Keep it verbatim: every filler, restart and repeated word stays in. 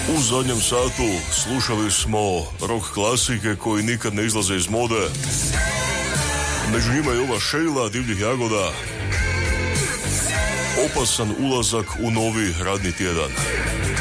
U zadnjem satu slušali smo rock klasike koji nikad ne izlaze iz mode. Među njima je ova Sheila Divljih jagoda. Opasan ulazak u novi radni tjedan.